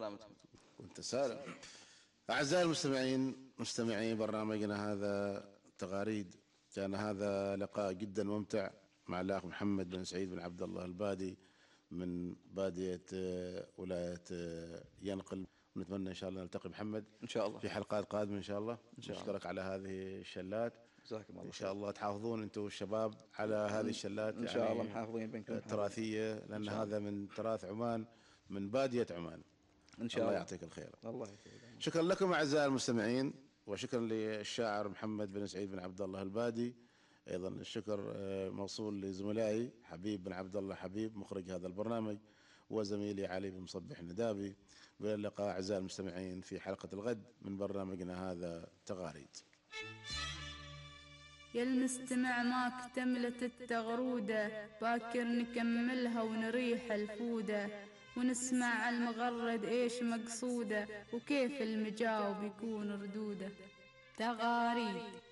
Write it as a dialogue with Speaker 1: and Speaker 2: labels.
Speaker 1: سلامتكم.
Speaker 2: وانت سالم. أعزائي المستمعين، مستمعي برنامجنا هذا تغاريد، كان هذا لقاء جدا ممتع مع الأخ محمد بن سعيد بن عبد الله البادي من بادية ولاية ينقل. ونتمنى إن شاء الله نلتقي محمد
Speaker 1: إن شاء الله
Speaker 2: في حلقات قادمة إن شاء الله.
Speaker 1: نشكرك
Speaker 2: على هذه الشلات.
Speaker 1: جزاكم الله
Speaker 2: إن
Speaker 1: خير.
Speaker 2: شاء الله تحافظون أنتم والشباب على هذه الشلات
Speaker 1: إن شاء الله محافظين بينكم
Speaker 2: التراثية، لأن هذا من تراث عمان، من بادية عمان.
Speaker 1: إن شاء
Speaker 2: الله
Speaker 1: الله
Speaker 2: يعطيك الخير.
Speaker 1: الله يعطيك.
Speaker 2: شكرا لكم أعزائي المستمعين، وشكرا للشاعر محمد بن سعيد بن عبد الله البادي. أيضا الشكر موصول لزملائي حبيب بن عبد الله حبيب مخرج هذا البرنامج، وزميلي علي بن مصبح الندابي. وإلى اللقاء أعزائي المستمعين في حلقة الغد من برنامجنا هذا تغاريد.
Speaker 3: يا المستمع ما اكتملت التغرودة، باكر نكملها ونريح الفودة، ونسمع المغرد ايش مقصوده، وكيف المجاوب يكون ردوده. تغاريد.